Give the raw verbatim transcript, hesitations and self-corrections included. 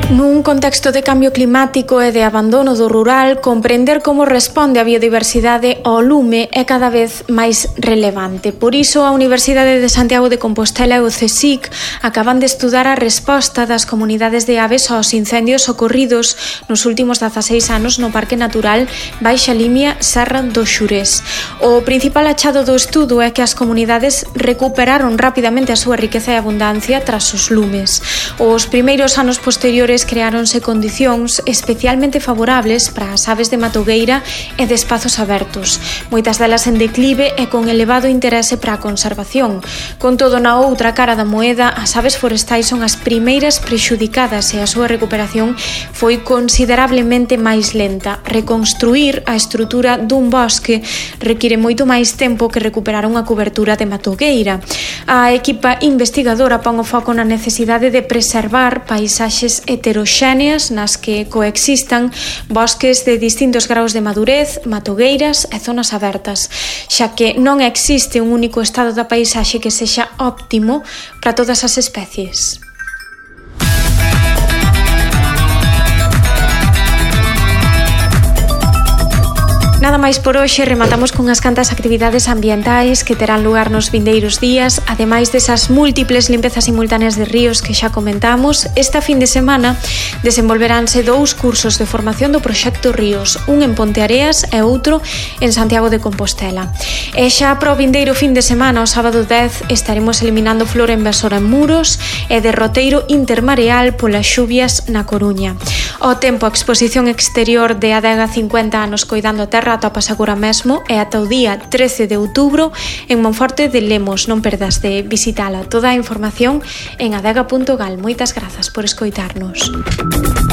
Nun contexto de cambio climático e de abandono do rural, comprender como responde a biodiversidade ao lume é cada vez máis relevante. Por iso, a Universidade de Santiago de Compostela e o CSIC acaban de estudar a resposta das comunidades de aves aos incendios ocorridos nos últimos dezaseis anos no Parque Natural Baixa Limia Serra do Xurés. O principal achado do estudo é que as comunidades recuperaron rapidamente a súa riqueza e abundancia tras os lumes. Os primeiros anos posteriores creáronse condicións especialmente favorables para as aves de matogueira e de espazos abertos, moitas delas en declive e con elevado interese para a conservación. Con todo, na outra cara da moeda, as aves forestais son as primeiras prexudicadas e a súa recuperación foi considerablemente máis lenta. Reconstruir a estrutura dun bosque require moito máis tempo que recuperar unha cobertura de matogueira. A equipa investigadora pon o foco na necesidade de preservar paisaxes heteroxéneas nas que coexistan bosques de distintos graus de madurez, matogueiras e zonas abertas, xa que non existe un único estado da paisaxe que sexa óptimo para todas as especies. Nada máis por hoxe, rematamos con as cantas actividades ambientais que terán lugar nos vindeiros días. Ademais desas múltiples limpezas simultáneas de ríos que xa comentamos, esta fin de semana desenvolveránse dous cursos de formación do Proxecto Ríos, un en Ponteareas e outro en Santiago de Compostela. E xa para o vindeiro fin de semana, o sábado dez, estaremos eliminando flora invasora en Muros e derroteiro intermareal polas xuvias na Coruña. O tempo, a exposición exterior de Adega cincuenta anos coidando a terra atopas agora mesmo e ata o día trece de outubro en Monforte de Lemos. Non perdas de visitala. Toda a información en adega punto gal. Moitas grazas por escoitarnos.